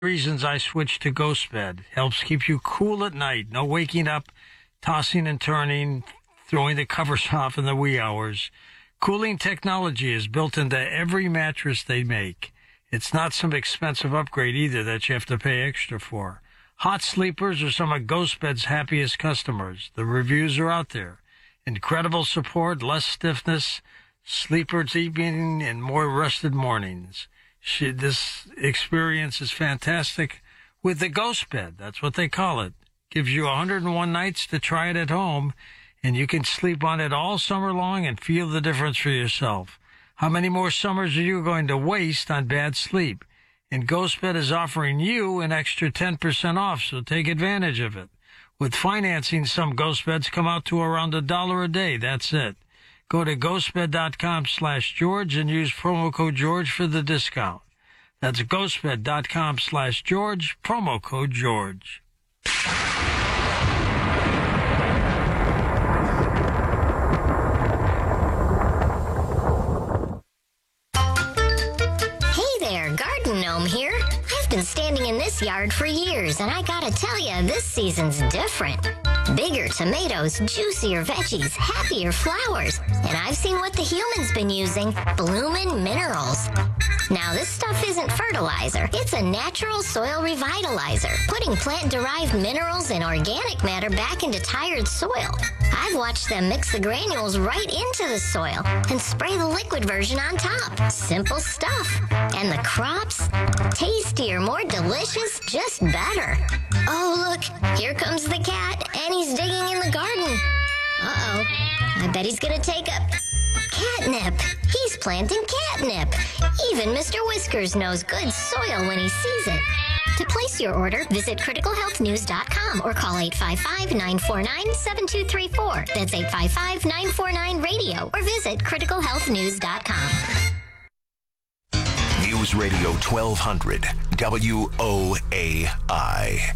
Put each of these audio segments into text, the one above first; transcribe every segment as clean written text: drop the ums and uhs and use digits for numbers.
reasons I switched to GhostBed. Helps keep you cool at night. No waking up, tossing and turning, throwing the covers off in the wee hours. Cooling technology is built into every mattress they make. It's not some expensive upgrade either that you have to pay extra for. Hot sleepers are some of GhostBed's happiest customers. The reviews are out there. Incredible support, less stiffness, sleepers evening, and more rested mornings. This experience is fantastic with the GhostBed. That's what they call it. Gives you 101 nights to try it at home, and you can sleep on it all summer long and feel the difference for yourself. How many more summers are you going to waste on bad sleep? And GhostBed is offering you an extra 10% off, so take advantage of it. With financing, some GhostBeds come out to around $1 a day. That's it. Go to ghostbed.com/George and use promo code George for the discount. That's ghostbed.com/George, promo code George. Hey there, Garden Gnome here. I've been standing in this yard for years, and I gotta tell you, this season's different. Bigger tomatoes, juicier veggies, happier flowers. And I've seen what the humans been using, Bloomin' Minerals. Now, this stuff isn't fertilizer. It's a natural soil revitalizer, putting plant-derived minerals and organic matter back into tired soil. I've watched them mix the granules right into the soil and spray the liquid version on top. Simple stuff. And the crops? Tastier, more delicious, just better. Oh, look, here comes the cat, and he's digging in the garden. Uh-oh, I bet he's gonna take up catnip. He's planting catnip. Even Mr. Whiskers knows good soil when he sees it. To place your order, visit criticalhealthnews.com or call 855-949-7234. That's 855-949-RADIO or visit criticalhealthnews.com. News Radio 1200 WOAI.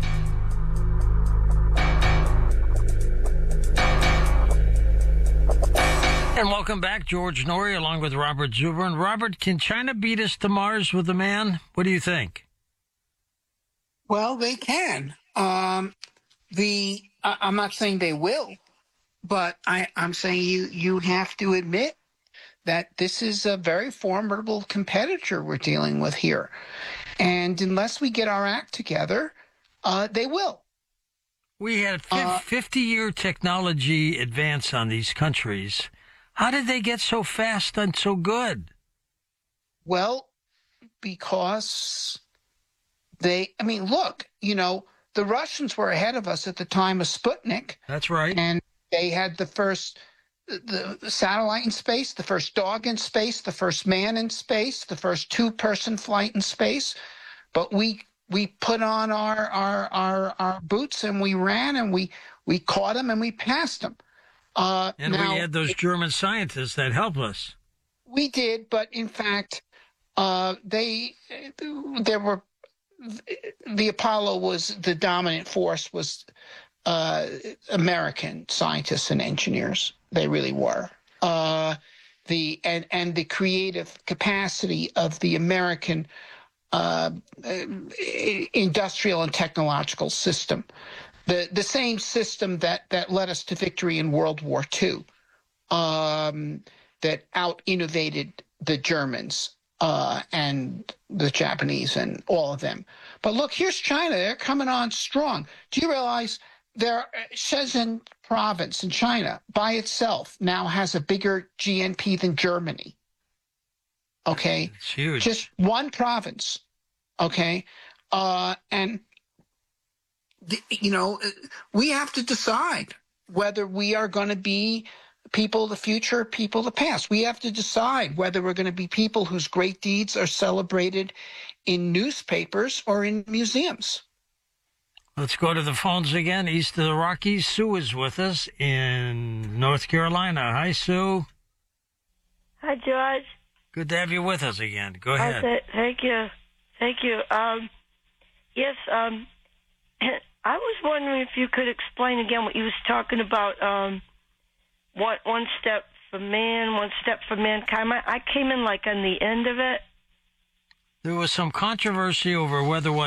And welcome back, George Norrie, along with Robert Zubrin. Robert, can China beat us to Mars with a man? What do you think? Well, they can. I'm not saying they will, but I'm saying you have to admit that this is a very formidable competitor we're dealing with here. And unless we get our act together, they will. We had 50-year technology advance on these countries. How did they get so fast and so good? Well, because look, the Russians were ahead of us at the time of Sputnik. That's right. And they had the first the satellite in space, the first dog in space, the first man in space, the first two-person flight in space. But we put on our boots and we ran and we caught them and we passed them. And we had those German scientists that helped us. We did, but in fact, the Apollo was the dominant force was American scientists and engineers. They really were. The creative capacity of the American industrial and technological system. The same system that led us to victory in World War II, that out-innovated the Germans and the Japanese and all of them. But look, here's China. They're coming on strong. Do you realize Shenzhen province in China by itself now has a bigger GNP than Germany? Okay? It's huge. Just one province. Okay? And we have to decide whether we are going to be people of the future, people of the past. We have to decide whether we're going to be people whose great deeds are celebrated in newspapers or in museums. Let's go to the phones again. East of the Rockies, Sue is with us in North Carolina. Hi, Sue. Hi, George. Good to have you with us again. Go ahead. Thank you. Yes, I was wondering if you could explain again what you was talking about, one step for man, one step for mankind. I came in like on the end of it. There was some controversy over whether what